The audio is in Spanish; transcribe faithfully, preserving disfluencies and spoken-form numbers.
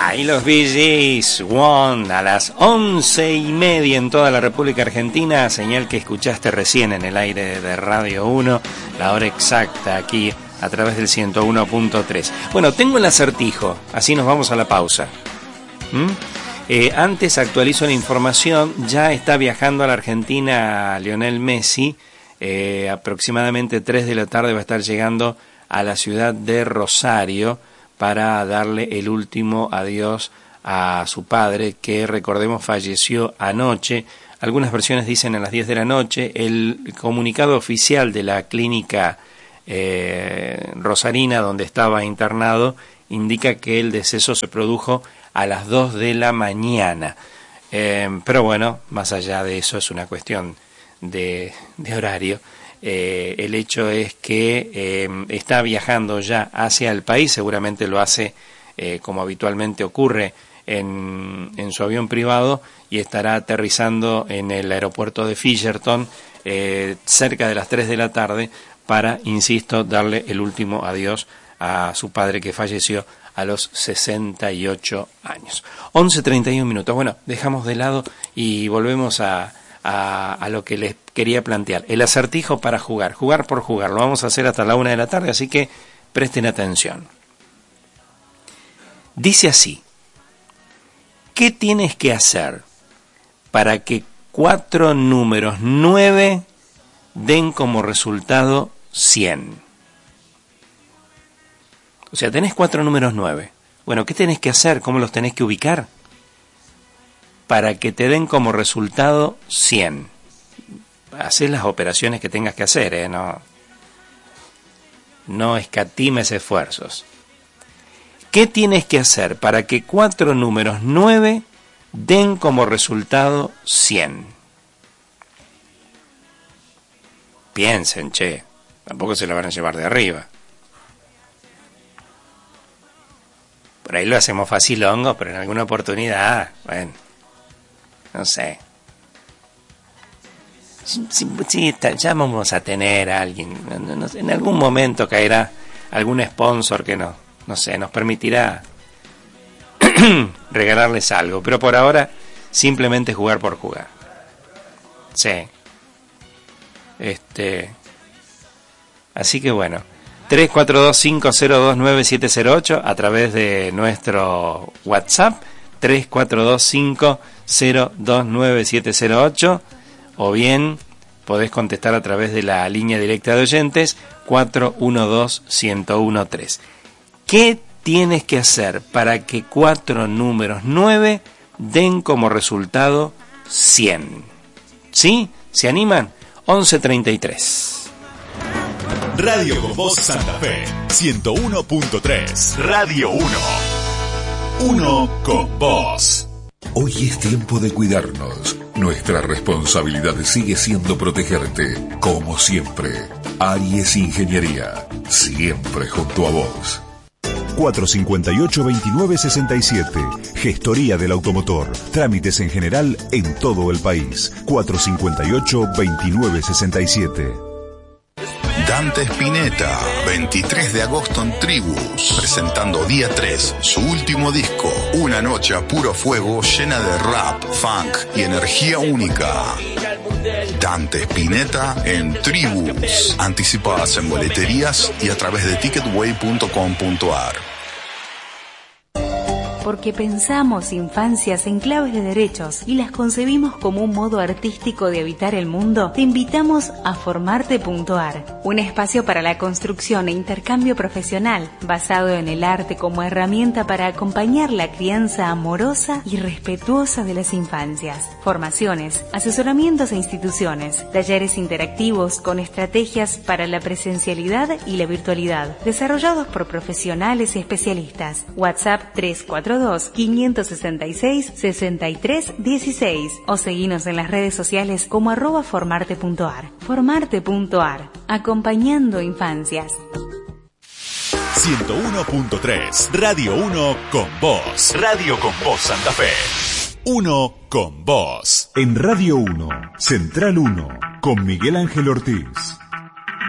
Ahí los Bee Gees, One, a las once y media en toda la República Argentina, señal que escuchaste recién en el aire de Radio uno, la hora exacta aquí a través del ciento uno punto tres. Bueno, tengo el acertijo, así nos vamos a la pausa. ¿Mm? Eh, antes actualizo la información, ya está viajando a la Argentina Lionel Messi, eh, aproximadamente tres de la tarde va a estar llegando a la ciudad de Rosario para darle el último adiós a su padre, que recordemos falleció anoche. Algunas versiones dicen a las diez de la noche. El comunicado oficial de la clínica eh, rosarina donde estaba internado indica que el deceso se produjo a las dos de la mañana. Eh, pero bueno, más allá de eso es una cuestión de, de horario. Eh, el hecho es que eh, está viajando ya hacia el país, seguramente lo hace eh, como habitualmente ocurre en, en su avión privado, y estará aterrizando en el aeropuerto de Fisherton eh, cerca de las tres de la tarde para, insisto, darle el último adiós a su padre, que falleció a los sesenta y ocho años. once treinta y un minutos. Bueno, dejamos de lado y volvemos a A, a lo que les quería plantear. El acertijo para jugar, jugar por jugar. Lo vamos a hacer hasta la una de la tarde, así que presten atención. Dice así: ¿qué tienes que hacer para que cuatro números nueve den como resultado cien? O sea, tenés cuatro números nueve. Bueno, ¿qué tenés que hacer? ¿Cómo los tenés que ubicar? Para que te den como resultado cien. Hacés las operaciones que tengas que hacer, ¿eh? No, no escatimes esfuerzos. ¿Qué tienes que hacer para que cuatro números nueve den como resultado cien? Piensen, che. Tampoco se lo van a llevar de arriba. Por ahí lo hacemos facilongo, pero en alguna oportunidad, bueno, no sé. Sí, sí, sí, ya vamos a tener a alguien. No, no, en algún momento caerá algún sponsor que no, no sé, nos permitirá regalarles algo. Pero por ahora, simplemente jugar por jugar. Sí. Este. Así que bueno. tres cuatro dos cinco cero dos nueve siete cero ocho a través de nuestro WhatsApp. tres cuatro dos cinco cero dos nueve siete cero ocho, o bien podés contestar a través de la línea directa de oyentes cuatro uno dos uno cero uno tres. ¿Qué tienes que hacer para que cuatro números nueve den como resultado cien? ¿Sí? ¿Se animan? once treinta y tres. Radio con Voz Santa Fe, ciento uno punto tres. Radio uno. Uno con vos. Hoy es tiempo de cuidarnos. Nuestra responsabilidad sigue siendo protegerte. Como siempre, Aries Ingeniería, siempre junto a vos. cuatro cinco ocho, veintinueve sesenta y siete. Gestoría del automotor. Trámites en general en todo el país. cuatro cinco ocho, veintinueve sesenta y siete. Dante Spinetta, veintitrés de agosto en Tribus, presentando día tres, su último disco, una noche a puro fuego llena de rap, funk y energía única. Dante Spinetta en Tribus, anticipadas en boleterías y a través de ticketway punto com punto ar. Porque pensamos infancias en claves de derechos y las concebimos como un modo artístico de habitar el mundo, te invitamos a formarte punto ar, un espacio para la construcción e intercambio profesional, basado en el arte como herramienta para acompañar la crianza amorosa y respetuosa de las infancias. Formaciones, asesoramientos a instituciones, talleres interactivos con estrategias para la presencialidad y la virtualidad, desarrollados por profesionales y especialistas. WhatsApp tres cuatro dos, cinco seis seis, seis tres uno seis o seguinos en las redes sociales como arroba formarte punto ar. Formarte punto ar, acompañando infancias. ciento uno punto tres, Radio uno con vos. Radio con Voz Santa Fe. Uno con vos. En Radio uno, Central uno, con Miguel Ángel Ortiz.